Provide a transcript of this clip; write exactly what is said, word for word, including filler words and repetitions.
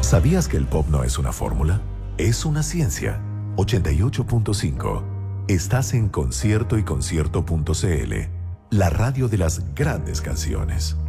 ¿Sabías que el pop no es una fórmula? Es una ciencia. ochenta y ocho punto cinco. Estás en Concierto y Concierto punto c l, la radio de las grandes canciones.